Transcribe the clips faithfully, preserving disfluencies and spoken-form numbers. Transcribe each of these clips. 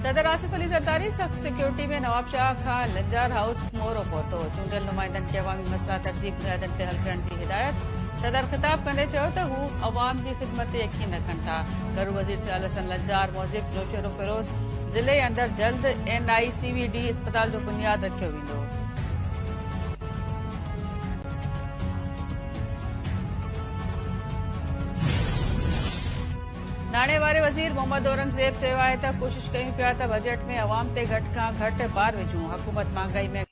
सदर आसिफ अली ज़रदारी सख्त सिक्योरिटी में नवाब शाह खान लंजार हाउस मोरो पहुतो। चूंडियल नुमाइंदनि खे अवामी मसला तरजीह बुनियादनि ते हल करण जी हिदायत। सदर ख़िताब कंदे चयो त हू अवाम जी ख़िदमत ते यकीन रखनि था। घरू वज़ीर सियाल हसन लंजार मूजिब जोशोर फिरोज़ ज़िले अंदर जल्द N I C we D अस्पताल जो बुनियाद रखियो वेंदो। नाणे वारे वज़ीर मोहम्मद औरंगज़ेब चयो आहे त कोशिश कयूं पिया त बजट में अवाम ते घटि खां घटि बार विझूं। हुकूमत महांगाई में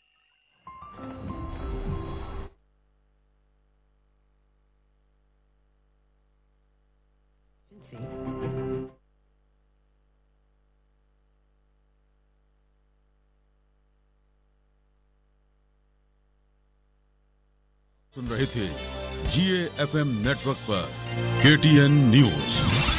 सुन रहे थे जीए एफएम नेटवर्क पर केटीएन न्यूज।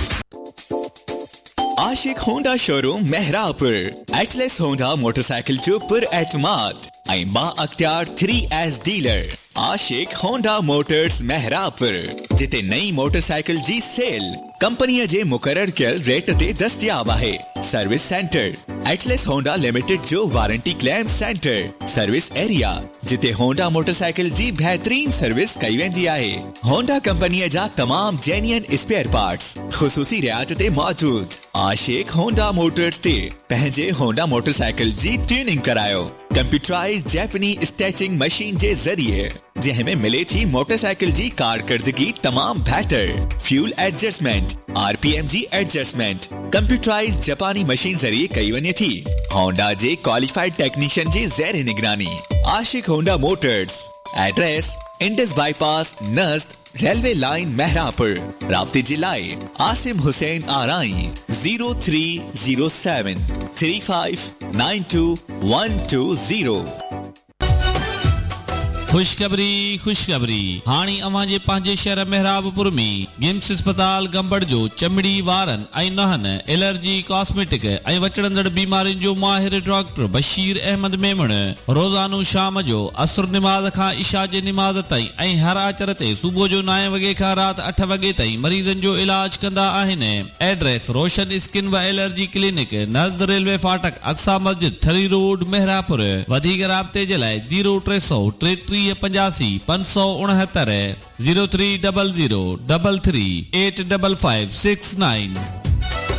आशिक Honda showroom Mehrabpur Atlas Honda motorcycle जो पुर एतमाद ऐं बा अख्तियार थ्री एस डीलर आशिक होंडा मोटर्स मेहरापुर जिते नई मोटरसाइकिल जी सेल कंपनी जे मुकर्रर कयल रेट ते दस्तयाब है। Service centre Atlas Honda limited जो warranty claim centre service area जिते होंडा मोटरसाइकिल जी बेहतरीन सर्विस कई वेंदी आहे। होंडा कंपनी जा तमाम जेन्युइन स्पेयर पार्ट्स खुसूसी रियायत ते मौजूद। आशिक होंडा मोटर्स ते पंहिंजे होंडा मोटरसाइकिल जी ट्यूनिंग करायो कंप्यूटराइज जैपनी स्टैचिंग मशीन जे जरिए जंहिंमें मिले थी मोटरसाइकिल जी कारकर्दगी तमाम बेहतर। फ्यूल एडजस्टमेंट आरपीएम जी एडजस्टमेंट कंप्यूटराइज जापानी मशीन जरिए कई वने थी। होंडा जे क्वालिफाइड टेक्नीशियन जी ज़ेर निगरानी। आशिक Honda Motors address Indus bypass नज़द railway line Mehrabpur. राब्ते जिलाए Asim Hussain आराई zero three zero seven three five nine to one two zero. खुशखबरी खुशखबरी हाणी अवां जे पंहिंजे शहर मेहराबपुर में गिम्स अस्पताल गंबड़ जो चमड़ी वारन ऐं नहन एलर्जी कॉस्मेटिक ऐं वचड़ंदड़ बीमारियुनि जो माहिर डॉक्टर बशीर अहमद मेमण रोज़ानो शाम जो असर निमाज़ खां इशा जे निमाज़ ताईं ऐं हर आचर ते सुबुह जो नव वगे खां रात अठ वगे ताईं मरीज़नि जो इलाज कंदा आहिनि। एड्रेस रोशन स्किन व एलर्जी क्लिनिक नज़द रेलवे फाटक अक्सा मस्जिद थरी रोड मेहरापुर। वधीक राब्ते जे लाइ जीरो टे सौ टेटीह पंजासी पंज सौ उनहत्तर zero three double zero double three eight double five six nine.